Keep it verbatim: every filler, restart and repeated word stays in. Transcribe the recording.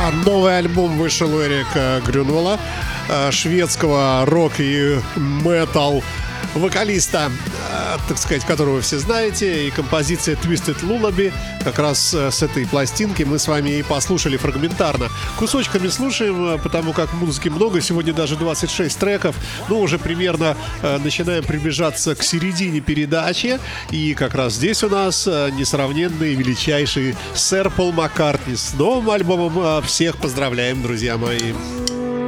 Новый альбом вышел у Эрика Грюнвала, шведского рок и метал вокалиста, так сказать, которого вы все знаете, и композиция Twisted Lullaby. Как раз с этой пластинки мы с вами и послушали фрагментарно. Кусочками слушаем, потому как музыки много, сегодня даже двадцать шесть треков. Ну, уже примерно начинаем приближаться к середине передачи. И как раз здесь у нас несравненный, величайший сэр Пол Маккартни с новым альбомом. Всех поздравляем, друзья мои.